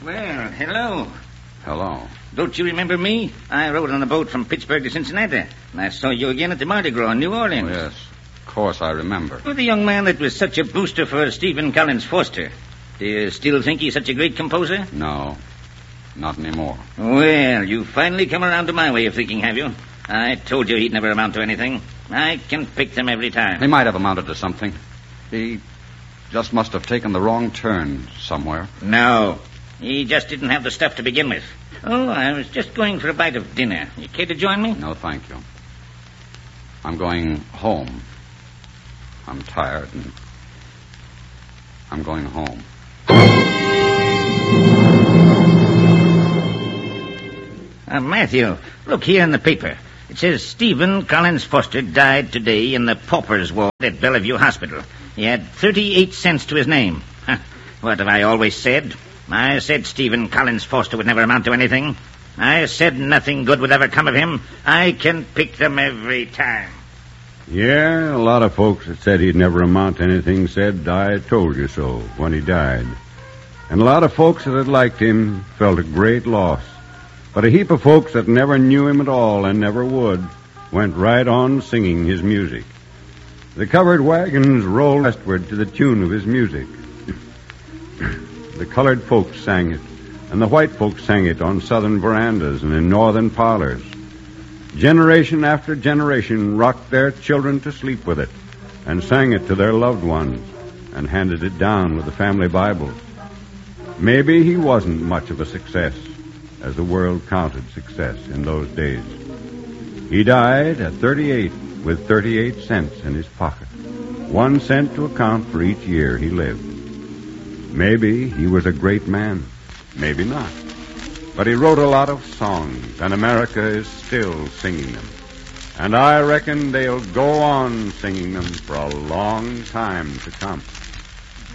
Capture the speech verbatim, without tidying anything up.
Well, hello. Hello. Don't you remember me? I rode on a boat from Pittsburgh to Cincinnati, and I saw you again at the Mardi Gras in New Orleans. Oh, yes, of course I remember. Well, the young man that was such a booster for Stephen Collins Foster. Do you still think he's such a great composer? No, not anymore. Well, you finally come around to my way of thinking, have you? I told you he'd never amount to anything. I can pick them every time. He might have amounted to something. He just must have taken the wrong turn somewhere. No, he just didn't have the stuff to begin with. Oh, I was just going for a bite of dinner. You care to join me? No, thank you. I'm going home. I'm tired, and I'm going home. Uh, Matthew, look here in the paper. It says Stephen Collins Foster died today in the pauper's ward at Bellevue Hospital. He had thirty-eight cents to his name. Huh. What have I always said? I said Stephen Collins Foster would never amount to anything. I said nothing good would ever come of him. I can pick them every time. Yeah, a lot of folks that said he'd never amount to anything said, I told you so, when he died. And a lot of folks that had liked him felt a great loss. But a heap of folks that never knew him at all and never would went right on singing his music. The covered wagons rolled westward to the tune of his music. The colored folks sang it, and the white folks sang it on southern verandas and in northern parlors. Generation after generation rocked their children to sleep with it and sang it to their loved ones and handed it down with the family Bible. Maybe he wasn't much of a success, as the world counted success in those days. He died at thirty-eight with thirty-eight cents in his pocket, one cent to account for each year he lived. Maybe he was a great man, maybe not. But he wrote a lot of songs, and America is still singing them. And I reckon they'll go on singing them for a long time to come.